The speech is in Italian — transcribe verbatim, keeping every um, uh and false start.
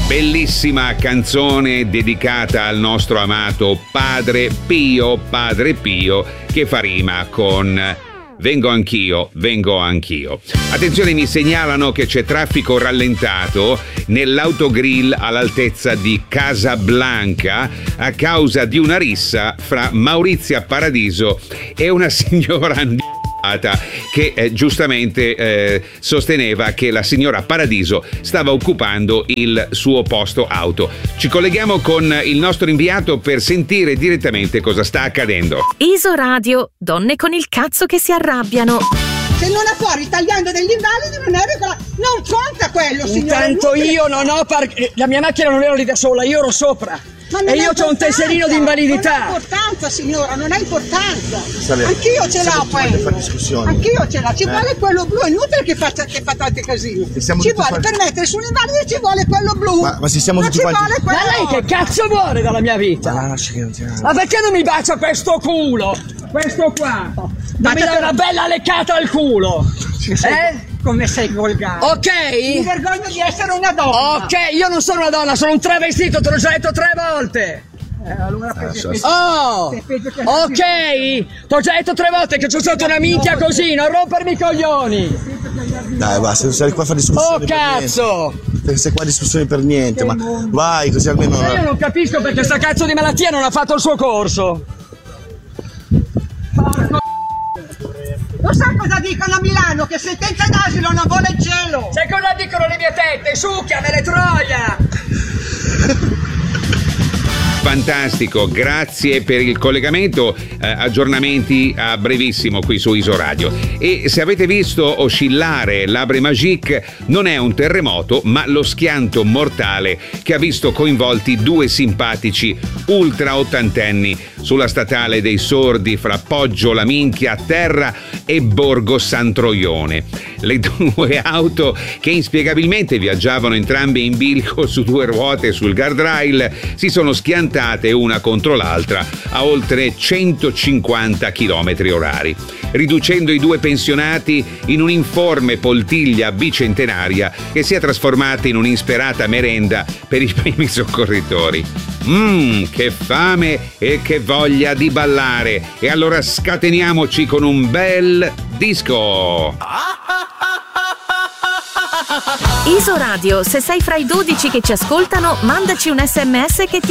Bellissima canzone dedicata al nostro amato Padre Pio, Padre Pio, che fa rima con vengo anch'io, vengo anch'io. Attenzione, mi segnalano che c'è traffico rallentato nell'autogrill all'altezza di Casablanca a causa di una rissa fra Maurizia Paradiso e una signora che eh, giustamente eh, sosteneva che la signora Paradiso stava occupando il suo posto auto. Ci colleghiamo con il nostro inviato per sentire direttamente cosa sta accadendo. Isoradio, donne con il cazzo che si arrabbiano. Se non ha fuori tagliando degli invalidi non è regolare, non conta quello, signore. Intanto io non ho par- la mia macchina non ero lì da sola, io ero sopra. E io ho un tesserino di invalidità. Non ha importanza, signora, non ha importanza. Sale. Anch'io ce l'ho quello. discussioni. Anch'io ce l'ho. Ci Eh. vuole quello blu, è inutile che faccia che fa tanti casini. Ci vuole fare... per mettere sull'invalido ci vuole quello blu. Ma, ma se siamo non tutti ci quanti. vuole quello. Ma lei che cazzo vuole dalla mia vita? Ma lascia che non ti... Ma perché non mi bacia questo culo? Questo qua. Non mi dà una bella leccata al culo. Eh? Come sei volgare. Ok? Mi vergogno di essere una donna. Ok, io non sono una donna, sono un travestito, te l'ho già detto tre volte. Eh, allora peggio che- Oh! è peggio che- Ok! Ti ho già detto tre volte che c'ho stato una minchia così, non rompermi i coglioni! Dai, basta, non stai qua a fare discussioni. Oh per cazzo! niente. Perché sei qua a discussioni per niente, ma vai così almeno. Ma io non capisco perché sta cazzo di malattia non ha fatto il suo corso! Lo sa cosa dicono a Milano? Che sentenza d'asilo non vuole il cielo. Sai cosa dicono le mie tette? Succhiamele troia! Fantastico, grazie per il collegamento, eh, aggiornamenti a brevissimo qui su Isoradio. E se avete visto oscillare l'Abre Magique, non è un terremoto ma lo schianto mortale che ha visto coinvolti due simpatici ultra ottantenni sulla statale dei Sordi fra Poggio la Minchia a terra e Borgo San Troione. Le due auto, che inspiegabilmente viaggiavano entrambe in bilico su due ruote sul guardrail, si sono schiantate una contro l'altra a oltre centocinquanta chilometri orari, riducendo i due pensionati in un'informe poltiglia bicentenaria che si è trasformata in un'insperata merenda per i primi soccorritori. Mmm, che fame e che voglia di ballare! E allora scateniamoci con un bel disco! Isoradio, se sei fra i dodici che ci ascoltano, mandaci un sms che ti